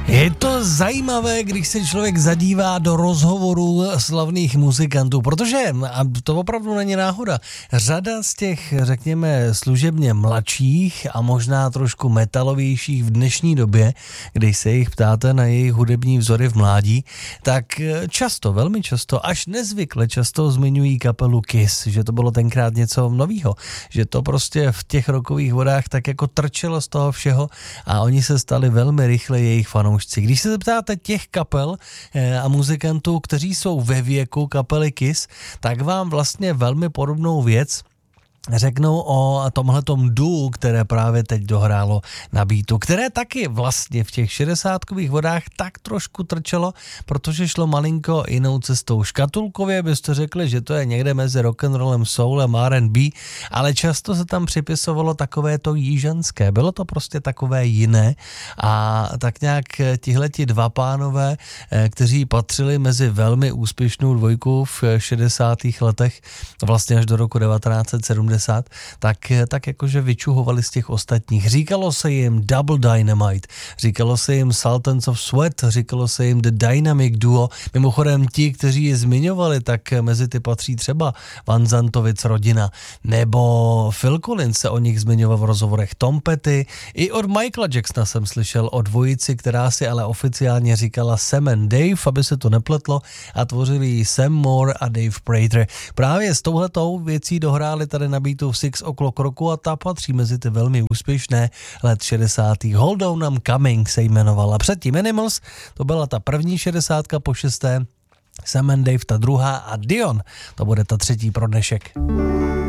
Je to zajímavé, když se člověk zadívá do rozhovorů slavných muzikantů, protože, a to opravdu není náhoda, řada z těch, řekněme, služebně mladších a možná trošku metalovějších v dnešní době, když se jich ptáte na jejich hudební vzory v mládí, tak často, velmi často, až nezvykle často zmiňují kapelu Kiss, že to bylo tenkrát něco novýho, že to prostě v těch rockových vodách tak jako trčelo z toho všeho a oni se stali velmi rychle jejich fanoušci. Když se zeptáte těch kapel a muzikantů, kteří jsou ve věku kapely Kiss, tak vám vlastně velmi podobnou věc řeknou o tomhletom duu, které právě teď dohrálo na beatu, které taky vlastně v těch 60kových vodách tak trošku trčelo, protože šlo malinko jinou cestou. Škatulkově byste řekli, že to je někde mezi rock'n'rollem, soulem, R&B, ale často se tam připisovalo takové to jižanské. Bylo to prostě takové jiné a tak nějak tihleti dva pánové, kteří patřili mezi velmi úspěšnou dvojku v 60. letech, vlastně až do roku 1970, tak jakože vyčuhovali z těch ostatních. Říkalo se jim Double Dynamite, říkalo se jim Sultans of Sweat, říkalo se jim The Dynamic Duo. Mimochodem ti, kteří je zmiňovali, tak mezi ty patří třeba Van Zantovic rodina, nebo Phil Collins se o nich zmiňoval v rozhovorech, Tom Petty, i od Michaela Jacksona jsem slyšel o dvojici, která si ale oficiálně říkala Sam and Dave, aby se to nepletlo, a tvořili ji Sam Moore a Dave Prater. Právě s touhletou věcí dohráli tady na beatu v Six O'Clock Rocku a ta patří mezi ty velmi úspěšné let 60. Hold On I'm Coming se jmenovala. Předtím Animals, to byla ta první 60 po 6. Sam and Dave ta druhá a Dion, to bude ta třetí pro dnešek.